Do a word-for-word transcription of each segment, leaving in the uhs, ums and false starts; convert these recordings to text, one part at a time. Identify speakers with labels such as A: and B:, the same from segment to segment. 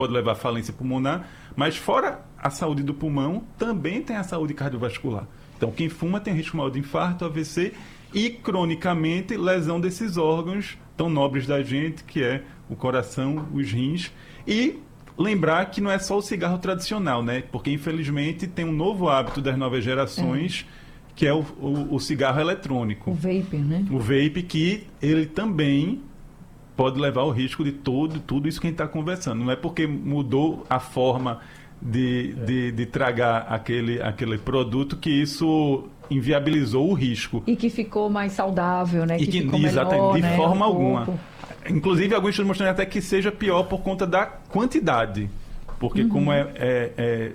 A: pode levar à falência pulmonar, mas fora a saúde do pulmão, também tem a saúde cardiovascular. Então, quem fuma tem risco maior de infarto, A V C e, cronicamente, lesão desses órgãos tão nobres da gente, que é o coração, os rins. E lembrar que não é só o cigarro tradicional, né? Porque, infelizmente, tem um novo hábito das novas gerações, é. que é o, o, o cigarro eletrônico.
B: O vape, né?
A: O vape, que ele também pode levar ao risco de todo, tudo isso que a gente está conversando. Não é porque mudou a forma de, é. de, de tragar aquele, aquele produto que isso inviabilizou o risco.
B: E que ficou mais saudável, né?
A: E
B: que,
A: que
B: ficou
A: exatamente,
B: melhor,
A: de
B: né,
A: forma alguma. Inclusive, alguns estudos mostrando até que seja pior por conta da quantidade. Porque uhum. como é, é, é,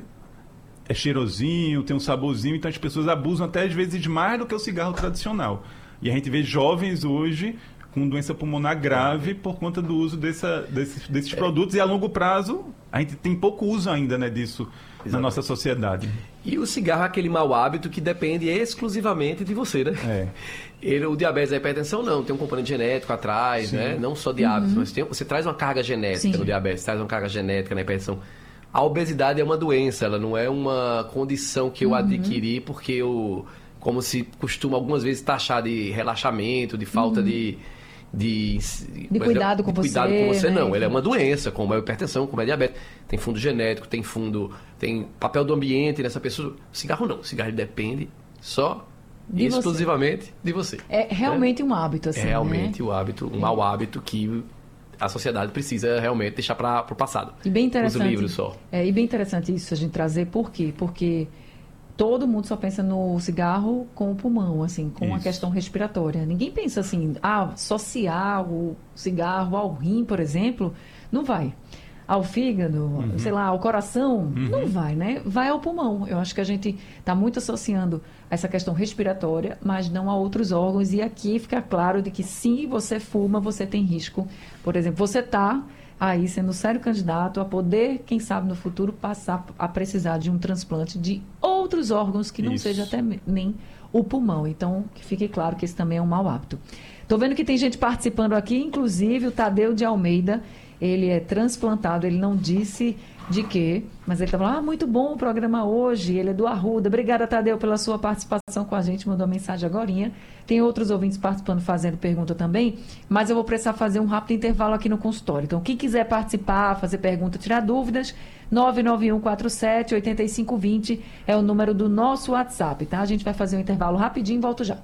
A: é cheirosinho, tem um saborzinho, então as pessoas abusam até às vezes mais do que o cigarro tradicional. E a gente vê jovens hoje com doença pulmonar grave por conta do uso dessa, desses, desses é. produtos. E a longo prazo, a gente tem pouco uso ainda, né, disso Exatamente. Na nossa sociedade.
C: E o cigarro é aquele mau hábito que depende exclusivamente de você, né?
A: É.
C: Ele, o diabetes e a hipertensão não, tem um componente genético atrás, Sim. né? Não só de hábitos, uhum. mas tem, você traz uma carga genética Sim. no diabetes, traz uma carga genética na hipertensão. A obesidade é uma doença, ela não é uma condição que eu uhum. adquiri porque eu, como se costuma algumas vezes taxar de relaxamento, de falta uhum. de... De,
B: de cuidado com
C: de
B: você.
C: cuidado com você,
B: né?
C: não. Ele é uma doença, como é a hipertensão, como é a diabetes. Tem fundo genético, tem fundo, tem papel do ambiente nessa pessoa. Cigarro não. Cigarro depende só de exclusivamente você. de você.
B: É realmente é, um hábito, assim.
C: É realmente
B: né?
C: o hábito, um é. mau hábito que a sociedade precisa realmente deixar para o passado.
B: E bem interessante.
C: Os livros só.
B: É, e bem interessante isso a gente trazer. Por quê? Porque todo mundo só pensa no cigarro com o pulmão, assim, com Isso. a questão respiratória. Ninguém pensa assim, ah, associar o cigarro ao rim, por exemplo, não vai. Ao fígado, uhum. sei lá, ao coração, uhum. não vai, né? Vai ao pulmão. Eu acho que a gente está muito associando essa questão respiratória, mas não a outros órgãos. E aqui fica claro de que se você fuma, você tem risco. Por exemplo, você está aí sendo sério candidato a poder, quem sabe no futuro, passar a precisar de um transplante de outros órgãos que não Isso. seja até nem o pulmão. Então, que fique claro que esse também é um mau hábito. Estou vendo que tem gente participando aqui, inclusive o Tadeu de Almeida, ele é transplantado, ele não disse de quê, mas ele está falando, ah, muito bom o programa hoje, ele é do Arruda. Obrigada, Tadeu, pela sua participação com a gente, mandou uma mensagem agorinha. Tem outros ouvintes participando, fazendo pergunta também, mas eu vou precisar fazer um rápido intervalo aqui no consultório. Então, quem quiser participar, fazer pergunta, tirar dúvidas, nove nove um quatro sete oito cinco dois zero é o número do nosso WhatsApp, tá? A gente vai fazer um intervalo rapidinho e volto já.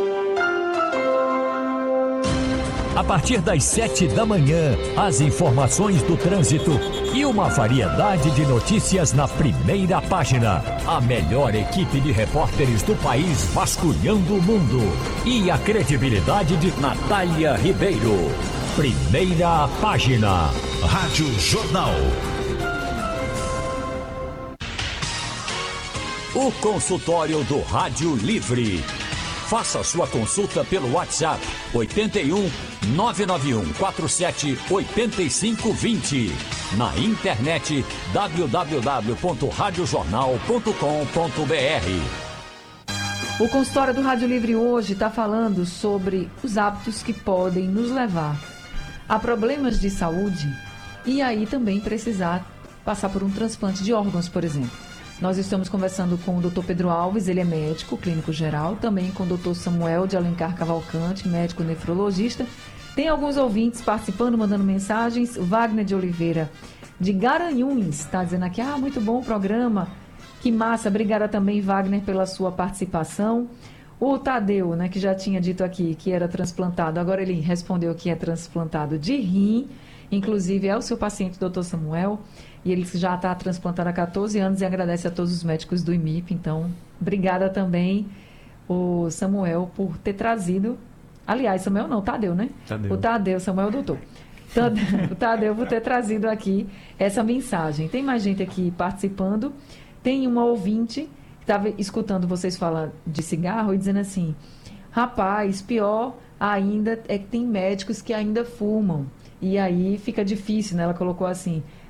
D: A partir das sete da manhã, as informações do trânsito e uma variedade de notícias na primeira página. A melhor equipe de repórteres do país vasculhando o mundo. E a credibilidade de Natália Ribeiro. Primeira página. Rádio Jornal. O consultório do Rádio Livre. Faça sua consulta pelo WhatsApp oito um nove nove um quatro sete oito cinco dois zero. Na internet w w w ponto rádio jornal ponto com ponto b r.
B: O consultório do Rádio Livre hoje está falando sobre os hábitos que podem nos levar a problemas de saúde e aí também precisar passar por um transplante de órgãos, por exemplo. Nós estamos conversando com o doutor Pedro Alves, ele é médico, clínico geral, também com o doutor Samuel de Alencar Cavalcante, médico nefrologista. Tem alguns ouvintes participando, mandando mensagens. Wagner de Oliveira, de Garanhuns, está dizendo aqui, ah, muito bom o programa, que massa, obrigada também, Wagner, pela sua participação. O Tadeu, né, que já tinha dito aqui que era transplantado, agora ele respondeu que é transplantado de rim, inclusive é o seu paciente, doutor Samuel, e ele já está transplantado há catorze anos e agradece a todos os médicos do I M I P. Então, obrigada também, o Samuel, por ter trazido... Aliás, Samuel não, Tadeu, né?
A: Tadeu.
B: O Tadeu, Samuel é o doutor. O Tadeu por ter trazido aqui essa mensagem. Tem mais gente aqui participando. Tem uma ouvinte que estava escutando vocês falar de cigarro e dizendo assim, rapaz, pior ainda é que tem médicos que ainda fumam. E aí fica difícil, né? Ela colocou assim...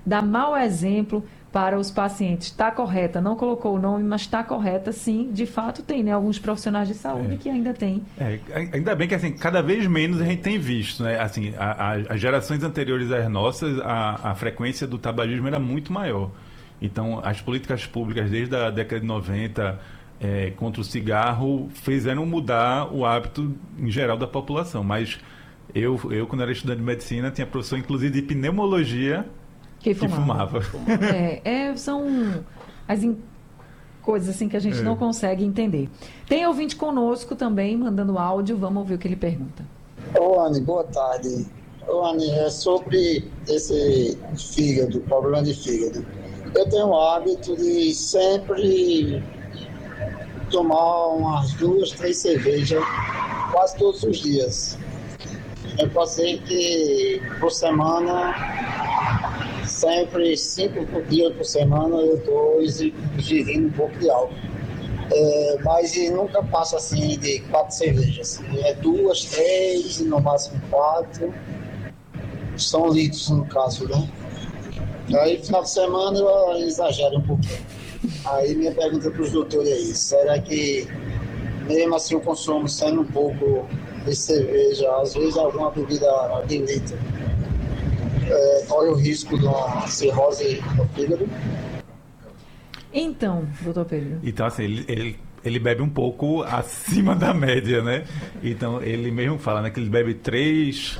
B: dá mau exemplo para os pacientes. Está correta, não colocou o nome, mas está correta, sim, de fato tem, né? Alguns profissionais de saúde é. que ainda tem.
A: É, ainda bem que, assim, cada vez menos a gente tem visto, né? Assim, a, a, as gerações anteriores às nossas, a, a frequência do tabagismo era muito maior. Então, as políticas públicas desde a década de noventa é, contra o cigarro fizeram mudar o hábito em geral da população. Mas eu, eu quando era estudante de medicina, tinha professor, inclusive, de pneumologia,
B: que fumava. Que fumava. É, é, são as in... coisas assim que a gente é. não consegue entender. Tem ouvinte conosco também, mandando áudio. Vamos ouvir o que ele pergunta.
E: Ô, Anny, boa tarde. Ô, Anny, é sobre esse fígado, problema de fígado. Eu tenho o hábito de sempre tomar umas duas, três cervejas quase todos os dias. Eu passei que por semana, sempre cinco por dia por semana, eu estou ingerindo um pouco de álcool. É, mas nunca passa assim de quatro cervejas. É duas, três, no máximo quatro. São litros no caso, né? Aí, final de semana, eu exagero um pouquinho. Aí, minha pergunta para os doutores é isso. Será que, mesmo assim, o consumo saindo um pouco de cerveja, às vezes alguma bebida de litro, é, corre o risco de uma cirrose do fígado?
B: Então, doutor Pedro.
A: Então, assim, ele, ele, ele bebe um pouco acima da média, né? Então, ele mesmo fala, né, que ele bebe três...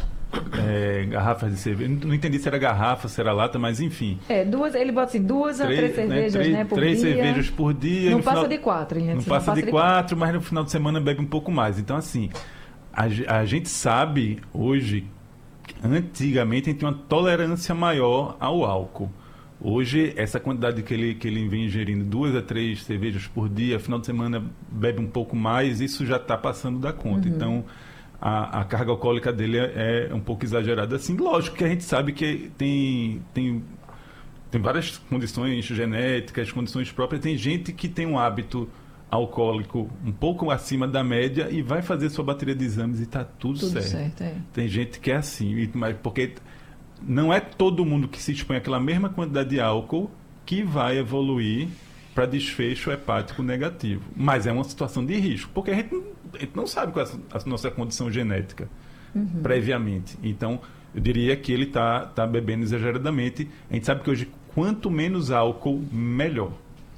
A: É, garrafas de cerveja, não entendi se era garrafa, se era lata, mas enfim.
B: É, duas, ele bota assim, duas a três cervejas,
A: né, três,
B: né, por
A: três
B: dia.
A: cervejas por dia.
B: Não passa
A: final,
B: de quatro, hein?
A: Não,
B: assim,
A: passa,
B: não passa
A: de,
B: de
A: quatro,
B: quatro,
A: mas no final de semana bebe um pouco mais. Então, assim, a, a gente sabe hoje, antigamente a gente tinha uma tolerância maior ao álcool. Hoje, essa quantidade que ele, que ele vem ingerindo, duas a três cervejas por dia, final de semana bebe um pouco mais, isso já está passando da conta. Uhum. Então, A, a carga alcoólica dele é, é um pouco exagerada. Assim, lógico que a gente sabe que tem, tem, tem várias condições genéticas, condições próprias. Tem gente que tem um hábito alcoólico um pouco acima da média e vai fazer sua bateria de exames e está tudo,
B: tudo
A: certo.
B: certo é.
A: Tem gente que é assim, mas porque não é todo mundo que se expõe àquela mesma quantidade de álcool que vai evoluir para desfecho hepático negativo. Mas é uma situação de risco, porque a gente não, a gente não sabe qual é a nossa condição genética uhum. previamente. Então, eu diria que ele está tá bebendo exageradamente. A gente sabe que hoje, quanto menos álcool, melhor.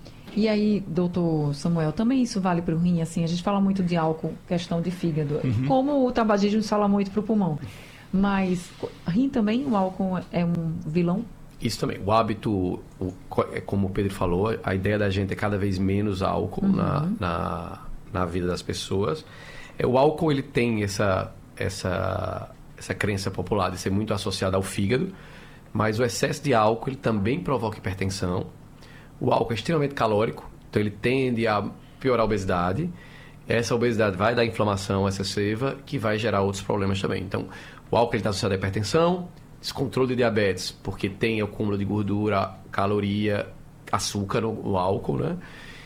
B: E aí, doutor Samuel, também isso vale para o rim? Assim, a gente fala muito de álcool, questão de fígado. Uhum. Como o tabagismo fala muito para o pulmão. Mas rim também, o álcool é um vilão?
C: Isso também. O hábito, o, como o Pedro falou, a ideia da gente é cada vez menos álcool uhum. na, na, na vida das pessoas. É, o álcool, ele tem essa, essa, essa crença popular de ser muito associado ao fígado, mas o excesso de álcool, ele também provoca hipertensão. O álcool é extremamente calórico, então ele tende a piorar a obesidade. Essa obesidade vai dar inflamação excessiva, que vai gerar outros problemas também. Então, o álcool está associado à hipertensão, descontrole de diabetes, porque tem acúmulo de gordura, caloria, açúcar no, no álcool, né?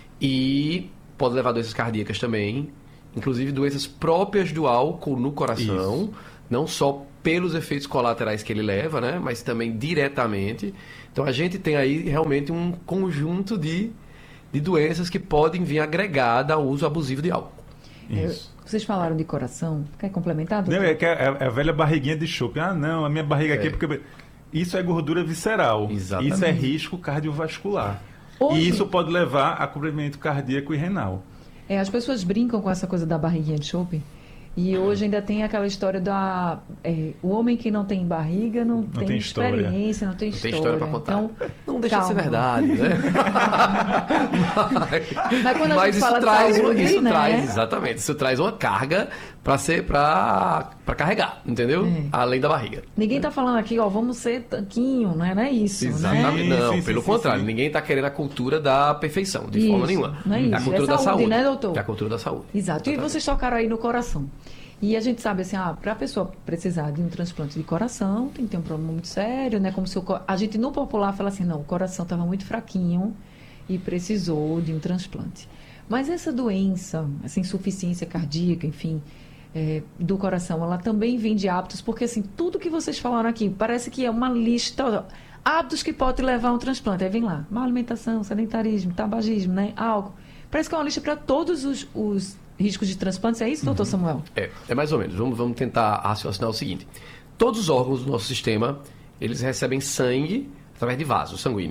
C: E pode levar a doenças cardíacas também, inclusive doenças próprias do álcool no coração, Isso. não só pelos efeitos colaterais que ele leva, né? Mas também diretamente. Então a gente tem aí realmente um conjunto de, de doenças que podem vir agregada ao uso abusivo de álcool.
B: Isso. Vocês falaram de coração, quer complementar?
A: Não, é, que é, é a velha barriguinha de chope. Ah, não, a minha barriga é. aqui é porque... Isso é gordura visceral.
C: Exatamente.
A: Isso é risco cardiovascular.
B: Hoje...
A: E isso pode levar a comprometimento cardíaco e renal.
B: É, as pessoas brincam com essa coisa da barriguinha de chope. E hoje ainda tem aquela história da... É, o homem que não tem barriga não, não tem, tem experiência, não tem
C: não
B: história.
C: Tem história pra contar. Então,
B: não
C: deixa
B: calma.
C: de ser verdade, né?
B: mas, mas quando a
C: mas
B: gente
C: isso
B: fala
C: traz,
B: saúde,
C: isso
B: né?
C: traz, exatamente, isso traz uma carga para ser para para carregar, entendeu? É. Além da barriga.
B: Ninguém tá falando aqui, ó, vamos ser tanquinho, não é, não é isso,
C: exatamente.
B: Né?
C: Não,
A: sim,
C: pelo
A: sim,
C: contrário,
A: sim.
C: ninguém tá querendo a cultura da perfeição, de
B: isso,
C: forma nenhuma.
B: Não é, isso.
C: é a cultura
B: é
C: da
B: saúde,
C: saúde,
B: né, doutor?
C: É a cultura da saúde.
B: Exato. Exatamente. E vocês tocaram aí no coração. E a gente sabe assim, ah, para a pessoa precisar de um transplante de coração, tem que ter um problema muito sério, né? Como se o, a gente no popular fala assim, não, o coração estava muito fraquinho e precisou de um transplante. Mas essa doença, essa insuficiência cardíaca, enfim, é, do coração, ela também vem de hábitos, porque assim, tudo que vocês falaram aqui, parece que é uma lista Hábitos que podem levar a um transplante. Aí vem lá, má alimentação, sedentarismo, tabagismo, né? Álcool. Parece que é uma lista para todos os, os riscos de transplante. É isso, doutor Samuel?
C: É, é mais ou menos. Vamos, vamos tentar raciocinar o seguinte. Todos os órgãos do nosso sistema, eles recebem sangue através de vasos sanguíneos.